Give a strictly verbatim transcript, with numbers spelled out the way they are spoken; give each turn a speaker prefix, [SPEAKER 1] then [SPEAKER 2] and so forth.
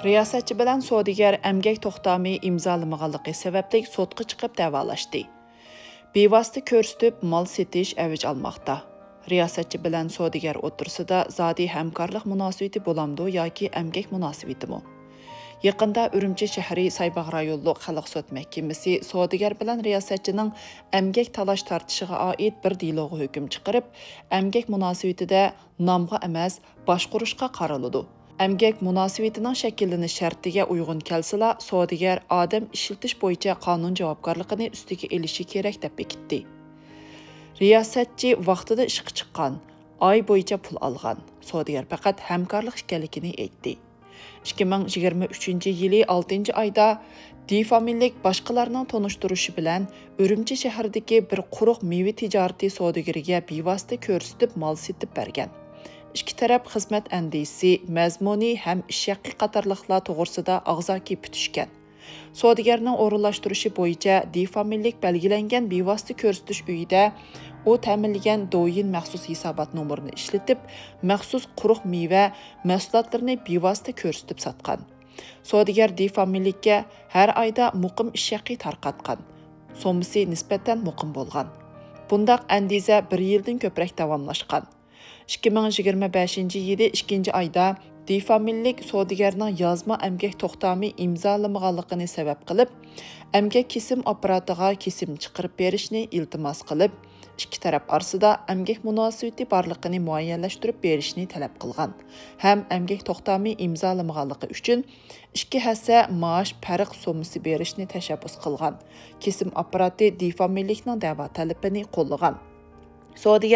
[SPEAKER 1] Riyosatchi bilan savdogar emgak to'xtami imzolamag'anligi sababli sotqa chiqib da'volashdi. Bevosita ko'rsatib mol setish avj olmoqda. Riyosatchi bilan savdogar o'tirsida zodi hamkorlik munosabati bo'lamdi yoki emgak munosabatimi? Yaqinda Urumchi shahri Saybaq rayonluq xalq sud mahkamasi savdogar bilan riyosatchining emgak talash tortishiga oid bir deloga hukm chiqarib, emgak munosabatida nomga emas, boshqurishga qaraladi. Emgak munosabatining shakllanish shartiga uyg'un kelsila, savdogar odam ishlatish bo'yicha qonun javobgarligini ustiga elishi kerak deb bekitdi. Riyosatchi vaqtida ishga chiqqan, oy bo'yicha pul olgan. Savdogar faqat hamkorlik ekanligini aytdi. ikki ming yigirma uchinchi yili oltinchi oyda D-familiyalik boshqalarning tonishtirishi bilan Urumchi shahridagi bir quruq meva tijorati savdogariga bevosita ko'rsatib mol setib bergan. Ikki taraf xizmat andisi, mazmuni ham ish haqqi qatorliqlar to'g'risida og'zaki putishgan. Savdogarning o'rinlashtirishi bo'yicha D-familiyalik belgilangan bevosita ko'rsatish uyida u ta'minlagan do'yin maxsus hisobot nomerini ishlatib, maxsus quruq meva mahsulotlarini bevosita ko'rsatib sotgan. Savdogar D-familiylikka har oyda muqim ish haqqi tarqatgan. So'misi nisbatan muqim bo'lgan. Bundaq andiza bir yildan ko'proq davomlashgan. ikki ming yigirma beshinchi yili ikkinchi oyda D-familiyalik savdogarning yozma emgak to'xtami imzolamag'anligini sabab qilib, emgak kesim apparatiga kesim chiqarib berishni iltimos qilib, ikki taraf orasida emgak munosabati borligini muayyanlashtirib berishni talab qilgan. Ham emgak to'xtami imzolamag'anligi uchun ikki hassa maosh farq so'misi berishni tashabbus qilgan. Kesim apparati D-familiylikning da'vo talabini qo'llagan. Savdogar